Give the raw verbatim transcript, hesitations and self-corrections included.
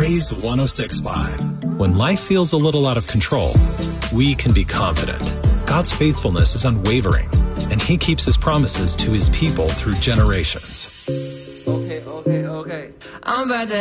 Blaze one oh six point five. When life feels a little out of control, we can be confident. God's faithfulness is unwavering, and He keeps His promises to His people through generations. Okay, okay, okay. I'm about to